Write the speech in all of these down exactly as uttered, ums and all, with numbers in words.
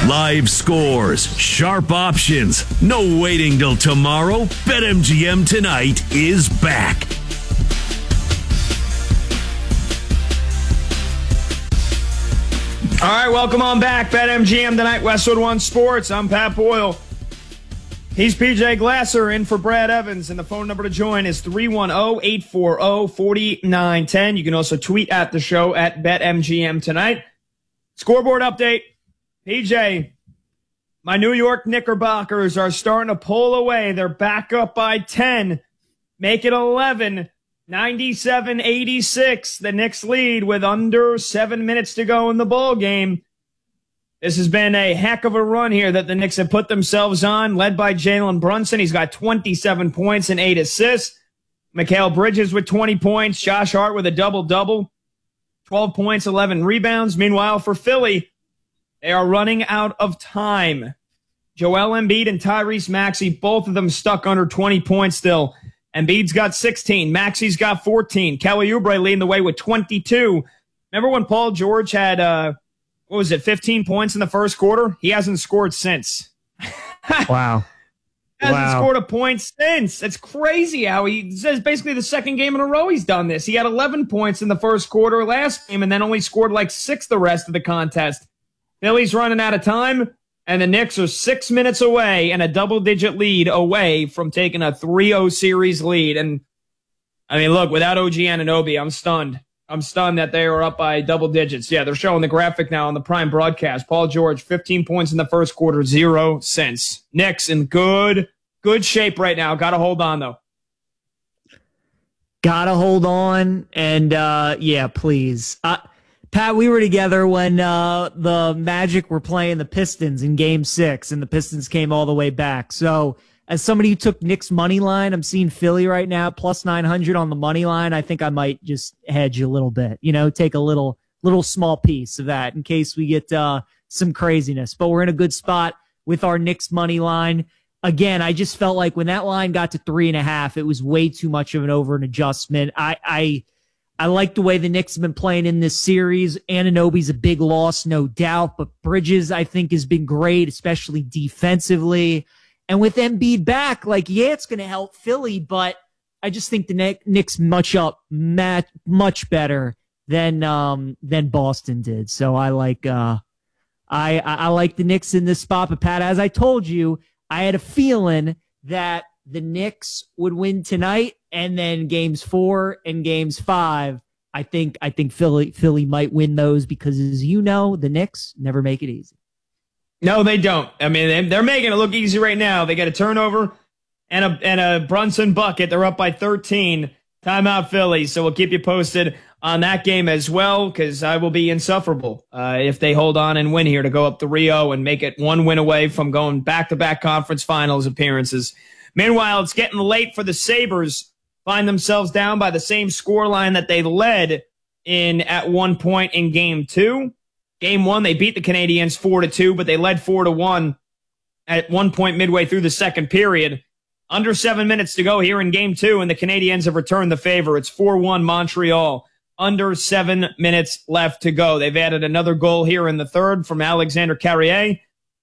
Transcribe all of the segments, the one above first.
Live scores, sharp options, no waiting till tomorrow. BetMGM Tonight is back. All right, welcome on back. BetMGM Tonight, Westwood One Sports. I'm Pat Boyle. He's P J Glasser in for Brad Evans, and the phone number to join is three one zero, eight four zero, four nine one zero. You can also tweet at the show at BetMGM Tonight. Scoreboard update. P J, my New York Knickerbockers are starting to pull away. They're back up by ten. Make it eleven. ninety-seven eighty-six. The Knicks lead with under seven minutes to go in the ball game. This has been a heck of a run here that the Knicks have put themselves on, led by Jalen Brunson. He's got twenty-seven points and eight assists. Mikal Bridges with twenty points. Josh Hart with a double-double. twelve points, eleven rebounds. Meanwhile, for Philly, they are running out of time. Joel Embiid and Tyrese Maxey, both of them stuck under twenty points still. Embiid's got sixteen. Maxey's got fourteen. Kelly Oubre leading the way with twenty-two. Remember when Paul George had... uh What was it, fifteen points in the first quarter? He hasn't scored since. Wow. hasn't wow. scored a point since. It's crazy how he says basically the second game in a row he's done this. He had eleven points in the first quarter last game and then only scored like six the rest of the contest. Philly's running out of time, and the Knicks are six minutes away and a double-digit lead away from taking a three oh series lead. And, I mean, look, without O G Anunoby, I'm stunned. I'm stunned that they are up by double digits. Yeah, they're showing the graphic now on the Prime broadcast. Paul George, fifteen points in the first quarter, zero cents. Knicks in good, good shape right now. Got to hold on, though. Got to hold on. And, uh, yeah, please. Uh, Pat, we were together when uh, the Magic were playing the Pistons in Game six, and the Pistons came all the way back. So, as somebody who took Knicks money line, I'm seeing Philly right now, plus nine hundred on the money line. I think I might just hedge a little bit, you know, take a little, little small piece of that in case we get uh, some craziness. But we're in a good spot with our Knicks money line. Again, I just felt like when that line got to three and a half, it was way too much of an over an adjustment. I, I, I like the way the Knicks have been playing in this series. Anunoby's a big loss, no doubt, but Bridges, I think, has been great, especially defensively. And with Embiid back, like, yeah, it's going to help Philly, but I just think the Knicks much up, much, much better than um, than Boston did. So I like uh, I I like the Knicks in this spot. But Pat, as I told you, I had a feeling that the Knicks would win tonight, and then games four and games five, I think I think Philly Philly might win those because, as you know, the Knicks never make it easy. No, they don't. I mean, they're making it look easy right now. They got a turnover and a and a Brunson bucket. They're up by thirteen. Timeout Philly. So we'll keep you posted on that game as well, because I will be insufferable uh, if they hold on and win here to go up three oh and make it one win away from going back-to-back conference finals appearances. Meanwhile, it's getting late for the Sabres. Find themselves down by the same scoreline that they led in at one point in game two. Game one, they beat the Canadiens four to two, but they led four to one at one point midway through the second period. Under seven minutes to go here in game two, and the Canadiens have returned the favor. It's four one Montreal. Under seven minutes left to go. They've added another goal here in the third from Alexander Carrier,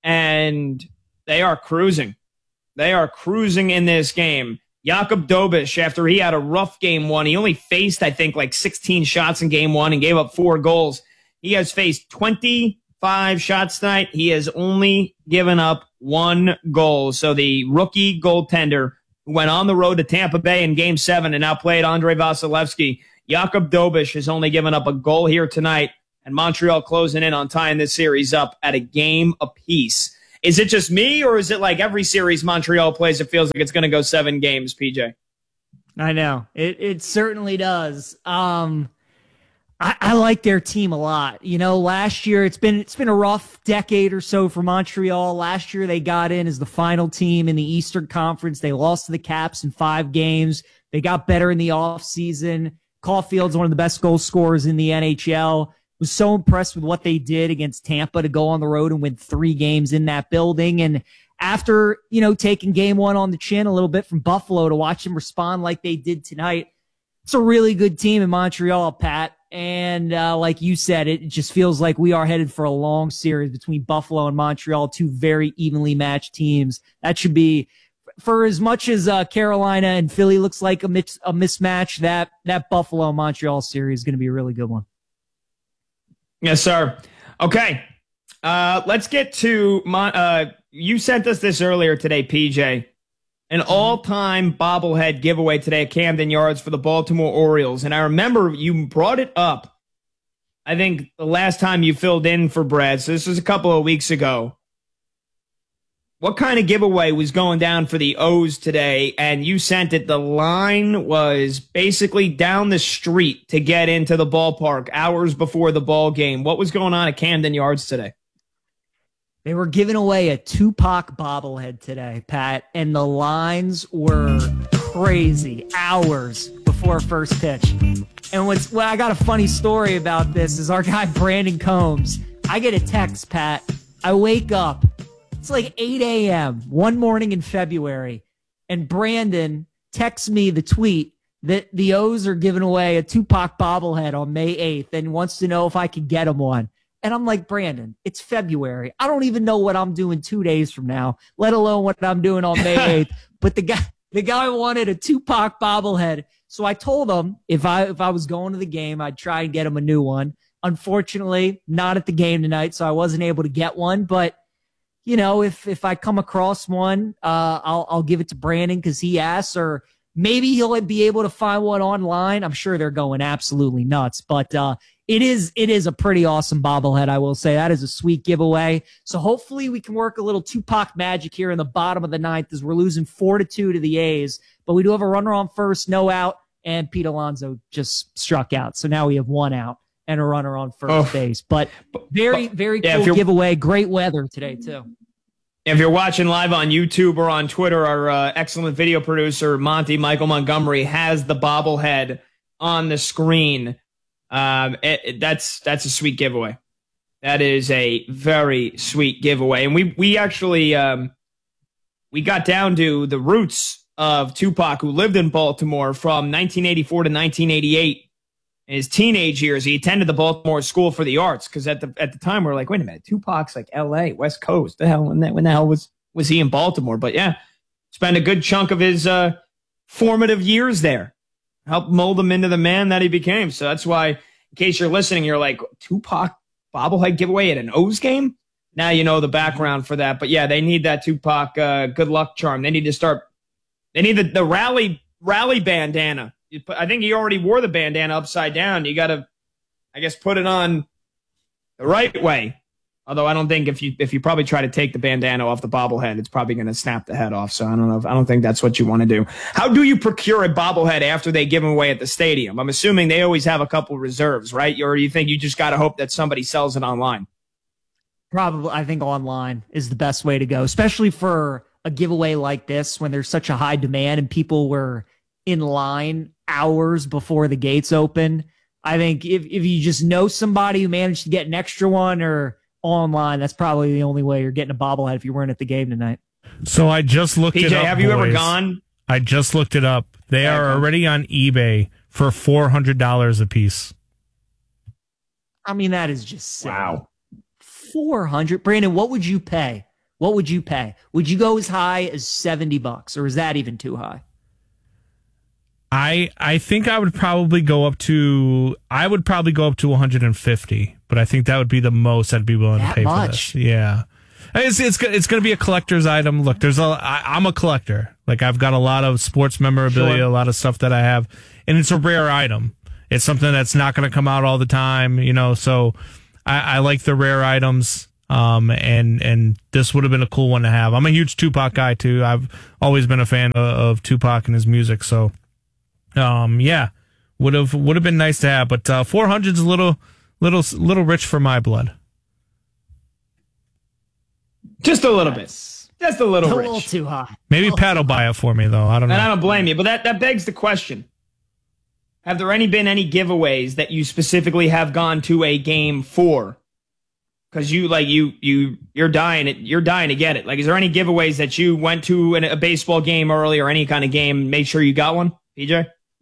and they are cruising. They are cruising in this game. Jakub Dobiš, after he had a rough game one, he only faced, I think, like sixteen shots in game one and gave up four goals. He has faced twenty-five shots tonight. He has only given up one goal. So the rookie goaltender who went on the road to Tampa Bay in game seven and now played Andrei Vasilevsky, Jakub Dobiš has only given up a goal here tonight, and Montreal closing in on tying this series up at a game apiece. Is it just me, or is it like every series Montreal plays, it feels like it's going to go seven games, P J? I know. It it certainly does. Um, I, I like their team a lot. You know, last year it's been it's been a rough decade or so for Montreal. Last year they got in as the final team in the Eastern Conference. They lost to the Caps in five games. They got better in the offseason. Caulfield's one of the best goal scorers in the N H L. Was so impressed with what they did against Tampa to go on the road and win three games in that building. And after, you know, taking game one on the chin a little bit from Buffalo, to watch them respond like they did tonight, it's a really good team in Montreal, Pat. And uh, like you said, it just feels like we are headed for a long series between Buffalo and Montreal, two very evenly matched teams. That should be, for as much as uh, Carolina and Philly looks like a, mis- a mismatch, that that Buffalo-Montreal series is going to be a really good one. Yes, sir. Okay, uh, let's get to my. Uh, you sent us this earlier today, P J. An all-time bobblehead giveaway today at Camden Yards for the Baltimore Orioles. And I remember you brought it up, I think, the last time you filled in for Brad. So this was a couple of weeks ago. What kind of giveaway was going down for the O's today? And you sent it. The line was basically down the street to get into the ballpark hours before the ball game. What was going on at Camden Yards today? They were giving away a Tupac bobblehead today, Pat, and the lines were crazy hours before first pitch. And what's well, I got a funny story about this is our guy Brandon Combs. I get a text, Pat. I wake up. It's like eight a.m. one morning in February, and Brandon texts me the tweet that the O's are giving away a Tupac bobblehead on May eighth and wants to know if I could get him one. And I'm like, Brandon, it's February. I don't even know what I'm doing two days from now, let alone what I'm doing on May eighth. But the guy, the guy wanted a Tupac bobblehead. So I told him if I, if I was going to the game, I'd try and get him a new one. Unfortunately, not at the game tonight, so I wasn't able to get one. But, you know, if, if I come across one, uh, I'll, I'll give it to Brandon because he asked, or maybe he'll be able to find one online. I'm sure they're going absolutely nuts, but, uh, It is it is a pretty awesome bobblehead, I will say. That is a sweet giveaway. So hopefully we can work a little Tupac magic here in the bottom of the ninth as we're losing four to two to the A's. But we do have a runner on first, no out, and Pete Alonso just struck out. So now we have one out and a runner on first oh. base. But very, very yeah, cool giveaway. Great weather today, too. If you're watching live on YouTube or on Twitter, our uh, excellent video producer, Monty Michael Montgomery, has the bobblehead on the screen. Um, it, it, that's that's a sweet giveaway. That is a very sweet giveaway, and we we actually um, we got down to the roots of Tupac, who lived in Baltimore from nineteen eighty-four to nineteen eighty-eight. In his teenage years, he attended the Baltimore School for the Arts because at the at the time we were like, wait a minute, Tupac's like L A, West Coast. The hell when that when the hell was was he in Baltimore? But yeah, spent a good chunk of his uh, formative years there. Helped mold him into the man that he became. So that's why, in case you're listening, you're like, Tupac bobblehead giveaway at an O's game? Now you know the background for that. But yeah, they need that Tupac uh, good luck charm. They need to start, they need the, the rally rally bandana. You put, I think he already wore the bandana upside down. You got to, I guess, put it on the right way. Although I don't think if you if you probably try to take the bandana off the bobblehead, it's probably going to snap the head off. So I don't know. If, I don't think that's what you want to do. How do you procure a bobblehead after they give them away at the stadium? I'm assuming they always have a couple reserves, right? Or you think you just got to hope that somebody sells it online? Probably, I think online is the best way to go, especially for a giveaway like this when there's such a high demand and people were in line hours before the gates open. I think if if you just know somebody who managed to get an extra one or online, that's probably the only way you're getting a bobblehead if you weren't at the game tonight. So I just looked P J, it up. have you boys. ever gone? I just looked it up. They okay. are already on eBay for four hundred dollars a piece. I mean, that is just silly. Wow. four hundred. Brandon, what would you pay? What would you pay? Would you go as high as seventy bucks, or is that even too high? I I think I would probably go up to I would probably go up to one hundred fifty, but I think that would be the most I'd be willing that to pay much? for this. Yeah, it's it's it's going to be a collector's item. Look, there's a I, I'm a collector. Like I've got a lot of sports memorabilia, sure. a lot of stuff that I have, and it's a rare item. It's something that's not going to come out all the time, you know. So I, I like the rare items. Um, and, and this would have been a cool one to have. I'm a huge Tupac guy too. I've always been a fan of, of Tupac and his music. So. Um, yeah, would have would have been nice to have, but uh, four hundred is a little little little rich for my blood. Just a little bit, just a little a rich. little too high. Maybe Pat will buy it for me though. I don't know. And I don't blame you, but that that begs the question: have there any been any giveaways that you specifically have gone to a game for? Because you like you you you're dying it you're dying to get it. Like, is there any giveaways that you went to in a baseball game early or any kind of game? Made sure you got one, P J.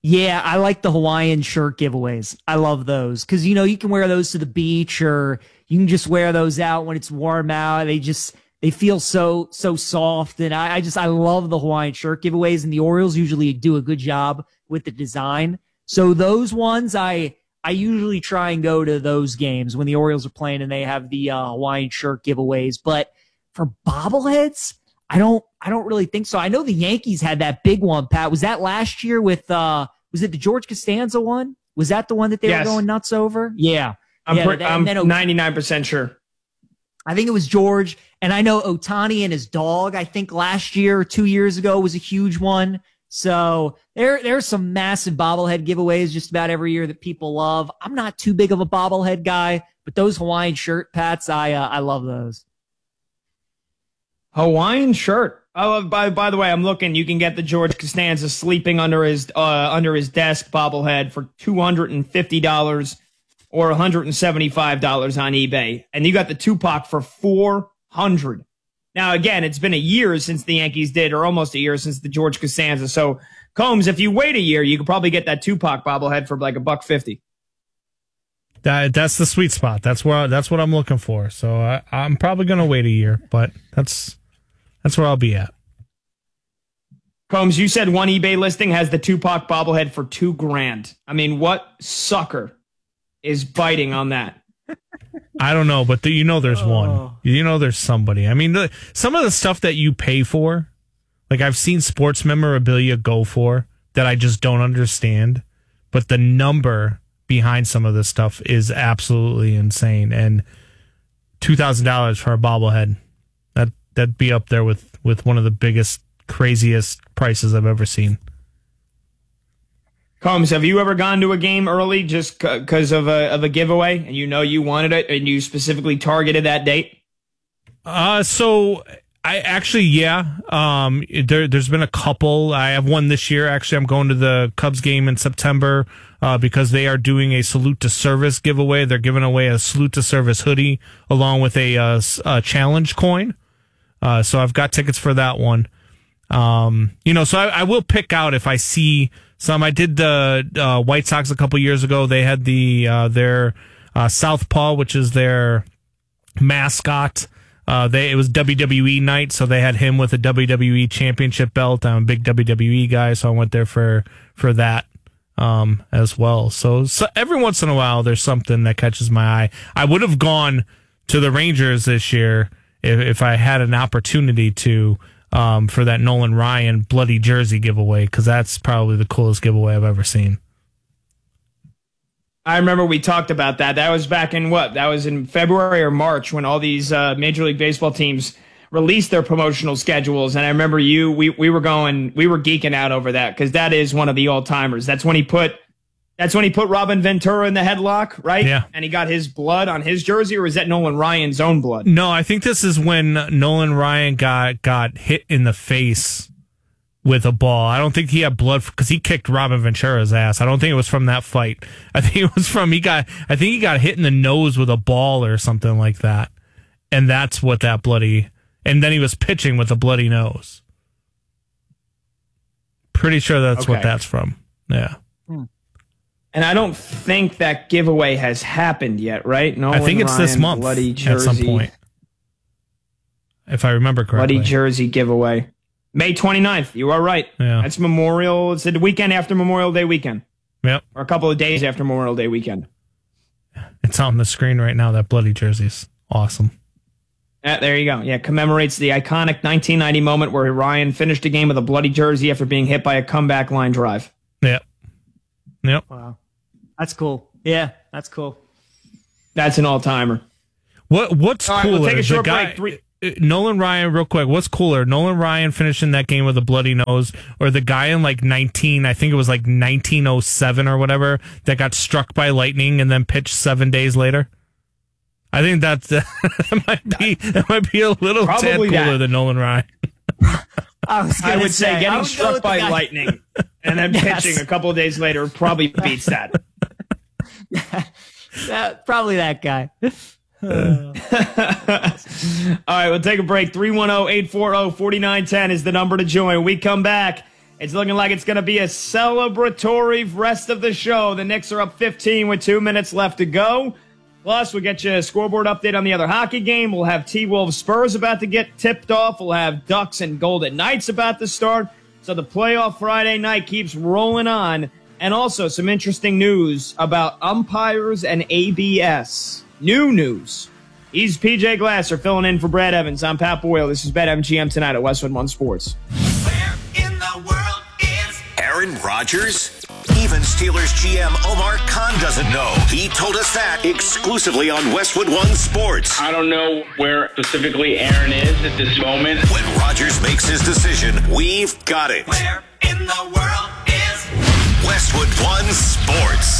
Yeah, I like the Hawaiian shirt giveaways. I love those because, you know, you can wear those to the beach or you can just wear those out when it's warm out. They just, they feel so, so soft. And I, I just, I love the Hawaiian shirt giveaways, and the Orioles usually do a good job with the design. So those ones, I, I usually try and go to those games when the Orioles are playing and they have the uh, Hawaiian shirt giveaways. But for bobbleheads, I don't, I don't really think so. I know the Yankees had that big one, Pat. Was that last year with, uh, was it the George Costanza one? Was that the one that they Yes. were going nuts over? Yeah. I'm, yeah, pre- that- I'm and then ninety-nine percent sure. I think it was George. And I know Otani and his dog, I think last year or two years ago was a huge one. So there, there's some massive bobblehead giveaways just about every year that people love. I'm not too big of a bobblehead guy, but those Hawaiian shirt Pats, I, uh, I love those. Hawaiian shirt. Oh, by by the way, I'm looking. You can get the George Costanza sleeping under his uh, under his desk bobblehead for two hundred and fifty dollars or one hundred and seventy five dollars on eBay, and you got the Tupac for four hundred. Now, again, it's been a year since the Yankees did, or almost a year since the George Costanza. So, Combs, if you wait a year, you could probably get that Tupac bobblehead for like a buck fifty. That that's the sweet spot. That's where that's what I'm looking for. So I, I'm probably going to wait a year, but that's that's where I'll be at. Combs, you said one eBay listing has the Tupac bobblehead for two grand. I mean, what sucker is biting on that? I don't know, but the, you know there's Oh. one. You know there's somebody. I mean, the, some of the stuff that you pay for, like I've seen sports memorabilia go for that I just don't understand, but the number behind some of this stuff is absolutely insane. And two thousand dollars for a bobblehead, that, that'd be up there with, with one of the biggest, craziest prices I've ever seen. Combs, have you ever gone to a game early just because of a of a giveaway, and you know you wanted it, and you specifically targeted that date? Uh, so I actually, yeah. Um, there, there's been a couple. I have one this year. Actually, I'm going to the Cubs game in September uh, because they are doing a salute to service giveaway. They're giving away a salute to service hoodie along with a, uh, a challenge coin. Uh, so I've got tickets for that one. Um, you know, so I, I will pick out if I see some. I did the uh, White Sox a couple years ago. They had the uh, their uh, Southpaw, which is their mascot. Uh, they it was W W E night, so they had him with a W W E championship belt. I'm a big W W E guy, so I went there for for that um, as well. So, so every once in a while, there's something that catches my eye. I would have gone to the Rangers this year if, if I had an opportunity to. Um, for that Nolan Ryan bloody jersey giveaway, because that's probably the coolest giveaway I've ever seen. I remember we talked about that. That was back in what? That was in February or March when all these uh, Major League Baseball teams released their promotional schedules. And I remember you, we we were going, we were geeking out over that because that is one of the all timers. That's when he put. That's when he put Robin Ventura in the headlock, right? Yeah. And he got his blood on his jersey, or is that Nolan Ryan's own blood? No, I think this is when Nolan Ryan got got hit in the face with a ball. I don't think he had blood because he kicked Robin Ventura's ass. I don't think it was from that fight. I think it was from he got. I think he got hit in the nose with a ball or something like that, and that's what that bloody. And then he was pitching with a bloody nose. Pretty sure that's Okay. what that's from. Yeah. And I don't think that giveaway has happened yet, right? Nolan I think it's this Ryan, month bloody at jersey, some point, if I remember correctly. bloody jersey giveaway. May twenty-ninth. You are right. Yeah. That's Memorial. It's the weekend after Memorial Day weekend, Yep, or a couple of days after Memorial Day weekend. it's on the screen right now. That bloody jersey's awesome. Uh, there you go. Yeah, commemorates the iconic nineteen ninety moment where Ryan finished a game with a bloody jersey after being hit by a comeback line drive. Yep, yep. Wow. That's cool. Yeah, that's cool. That's an all-timer. What what's All right, cooler? we'll take a short the guy, break. Three- uh, Nolan Ryan, real quick. What's cooler? Nolan Ryan finishing that game with a bloody nose, or the guy in like nineteen? I think it was like nineteen oh seven or whatever that got struck by lightning and then pitched seven days later. I think that's that might be that might be a little tad Probably cooler that. than Nolan Ryan. I, was I gonna would say I getting would go struck with the by guy- lightning and then Yes. pitching a couple of days later probably beats that. That- probably that guy. All right, we'll take a break. three one zero, eight four zero, four nine one zero is the number to join. We come back. It's looking like it's going to be a celebratory rest of the show. The Knicks are up fifteen with two minutes left to go. Plus, we'll get you a scoreboard update on the other hockey game. We'll have T-Wolves Spurs about to get tipped off. We'll have Ducks and Golden Knights about to start. So the playoff Friday night keeps rolling on. And also some interesting news about umpires and A B S. New news. He's P J Glasser filling in for Brad Evans. I'm Pat Boyle. This is BetMGM tonight at Westwood One Sports. Where in the world is Aaron Rodgers? Even Steelers G M Omar Khan doesn't know. He told us that exclusively on Westwood One Sports. I don't know where specifically Aaron is at this moment. When Rodgers makes his decision, we've got it. Where in the world is Westwood One Sports?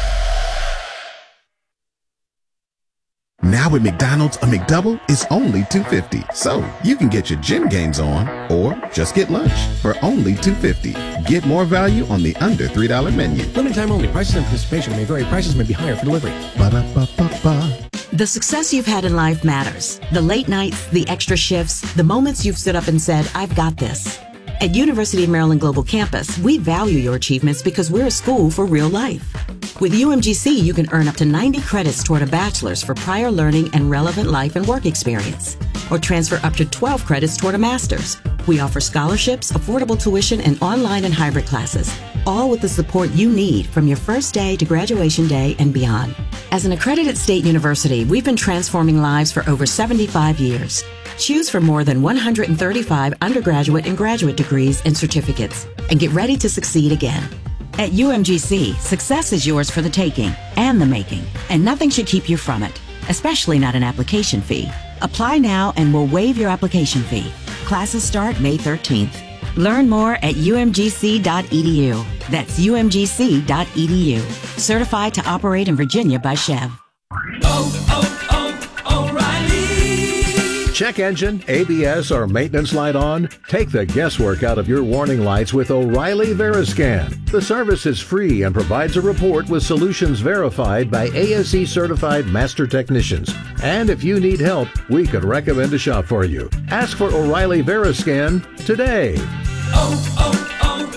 Now at McDonald's, a McDouble is only two dollars and fifty cents. So you can get your gym gains on or just get lunch for only two dollars and fifty cents. Get more value on the under three dollar menu. Limited time only. Prices and participation may vary. Prices may be higher for delivery. Ba-da-ba-ba-ba. The success you've had in life matters. The late nights, the extra shifts, the moments you've stood up and said, I've got this. At University of Maryland Global Campus, we value your achievements because we're a school for real life. With U M G C, you can earn up to ninety credits toward a bachelor's for prior learning and relevant life and work experience, or transfer up to twelve credits toward a master's. We offer scholarships, affordable tuition, and online and hybrid classes, all with the support you need from your first day to graduation day and beyond. As an accredited state university, we've been transforming lives for over seventy-five years. Choose from more than one hundred thirty-five undergraduate and graduate degrees and certificates, and get ready to succeed again. At U M G C, success is yours for the taking and the making, and nothing should keep you from it, especially not an application fee. Apply now and we'll waive your application fee. Classes start May thirteenth. Learn more at U M G C dot E D U. That's U M G C dot E D U. Certified to operate in Virginia by Chev. Oh, oh, oh, O'Reilly. Check engine, A B S, or maintenance light on? Take the guesswork out of your warning lights with O'Reilly Veriscan. The service is free and provides a report with solutions verified by A S E certified master technicians. And if you need help, we could recommend a shop for you. Ask for O'Reilly Veriscan today. Oh,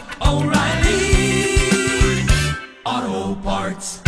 oh, oh, O'Reilly Auto Parts.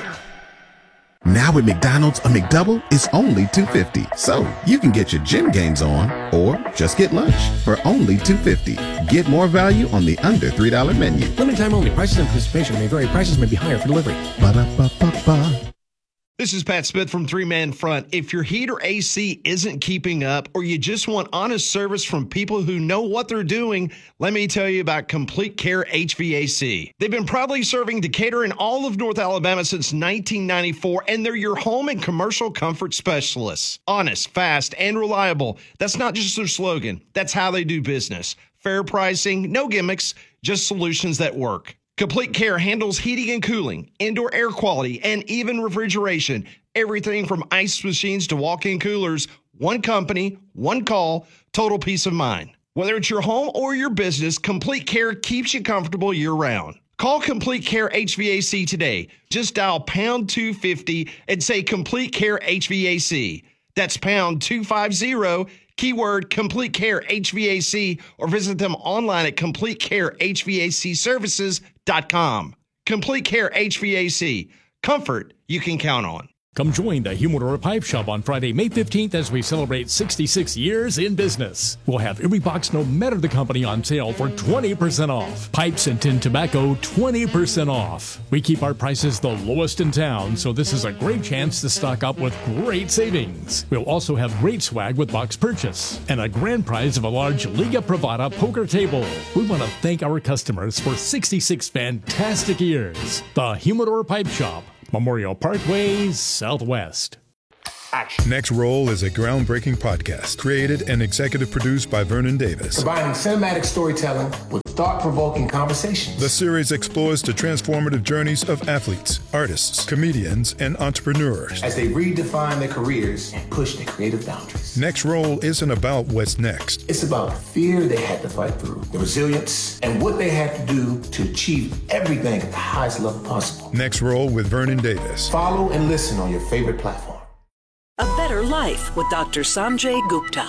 Now at McDonald's, a McDouble is only two dollars and fifty cents. So you can get your gym gains on or just get lunch for only two dollars and fifty cents. Get more value on the under three dollar menu. Limited time only. Prices and participation may vary. Prices may be higher for delivery. Ba-da-ba-ba-ba. This is Pat Smith from Three Man Front. If your heat or A C isn't keeping up, or you just want honest service from people who know what they're doing, let me tell you about Complete Care H V A C. They've been proudly serving Decatur and all of North Alabama since nineteen ninety-four, and they're your home and commercial comfort specialists. Honest, fast, and reliable. That's not just their slogan. That's how they do business. Fair pricing, no gimmicks, just solutions that work. Complete Care handles heating and cooling, indoor air quality, and even refrigeration. Everything from ice machines to walk-in coolers. One company, one call, total peace of mind. Whether it's your home or your business, Complete Care keeps you comfortable year-round. Call Complete Care H V A C today. Just dial pound two fifty and say Complete Care H V A C. That's pound two fifty, keyword Complete Care H V A C, or visit them online at complete care h v a c services dot com. Complete Care H V A C. Comfort you can count on. Come join the Humidor Pipe Shop on Friday, May fifteenth as we celebrate sixty-six years in business. We'll have every box, no matter the company, on sale for twenty percent off. Pipes and tin tobacco, twenty percent off. We keep our prices the lowest in town, so this is a great chance to stock up with great savings. We'll also have great swag with box purchase and a grand prize of a large Liga Privada poker table. We want to thank our customers for sixty-six fantastic years. The Humidor Pipe Shop, Memorial Parkway, Southwest. Action. Next Roll is a groundbreaking podcast created and executive produced by Vernon Davis. Combining cinematic storytelling with thought-provoking conversations. The series explores the transformative journeys of athletes, artists, comedians, and entrepreneurs as they redefine their careers and push their creative boundaries. Next Roll isn't about what's next. It's about the fear they had to fight through, the resilience, and what they had to do to achieve everything at the highest level possible. Next Roll with Vernon Davis. Follow and listen on your favorite platform. A Better Life with Doctor Sanjay Gupta.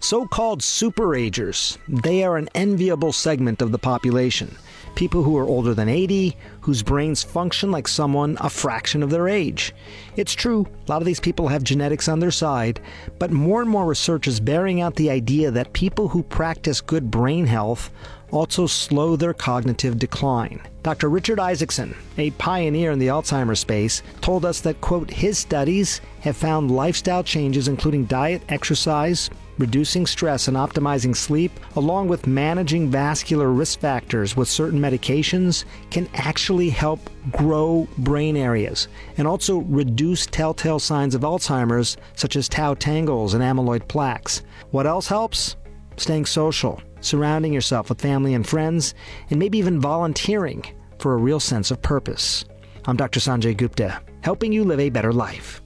So-called superagers, they are an enviable segment of the population. People who are older than eighty, whose brains function like someone a fraction of their age. It's true, a lot of these people have genetics on their side, but more and more research is bearing out the idea that people who practice good brain health also slow their cognitive decline. Doctor Richard Isaacson, a pioneer in the Alzheimer's space, told us that, quote, his studies have found lifestyle changes including diet, exercise, reducing stress and optimizing sleep, along with managing vascular risk factors with certain medications, can actually help grow brain areas and also reduce telltale signs of Alzheimer's, such as tau tangles and amyloid plaques. What else helps? Staying social, surrounding yourself with family and friends, and maybe even volunteering for a real sense of purpose. I'm Doctor Sanjay Gupta, helping you live a better life.